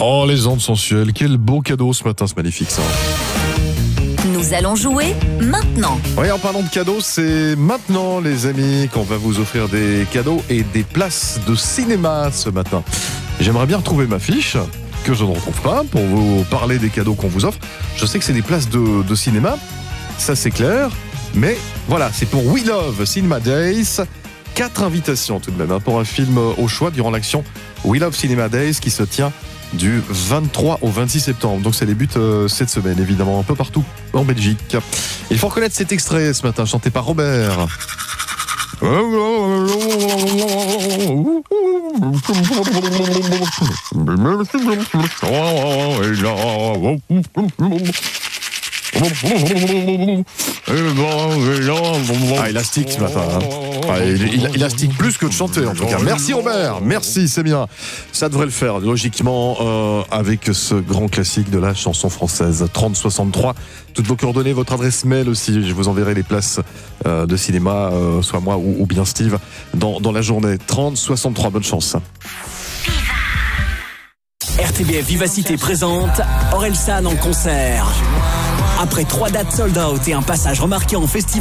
Oh, les ondes sensuelles, quel beau cadeau ce matin, c'est magnifique ça. Nous allons jouer maintenant. Oui, en parlant de cadeaux, c'est maintenant les amis qu'on va vous offrir des cadeaux et des places de cinéma ce matin. J'aimerais bien retrouver ma fiche, que je ne retrouve pas, pour vous parler des cadeaux qu'on vous offre. Je sais que c'est des places de cinéma, ça c'est clair, mais voilà, c'est pour We Love Cinema Days. 4 invitations tout de même pour un film au choix durant l'action We Love Cinema Days qui se tient du 23 au 26 septembre. Donc ça débute cette semaine, évidemment, un peu partout en Belgique. Il faut reconnaître cet extrait ce matin, chanté par Robert. Ah, élastique ce matin. Hein. Ah, il élastique plus que de chanter en tout cas. Merci Robert, merci, c'est bien. Ça devrait le faire logiquement avec ce grand classique de la chanson française. 3063. Toutes vos coordonnées, votre adresse mail aussi. Je vous enverrai les places de cinéma, soit moi ou bien Steve, dans la journée. 3063, bonne chance. RTBF Vivacité présente Orelsan en concert. Après 3 dates sold out et un passage remarqué en festival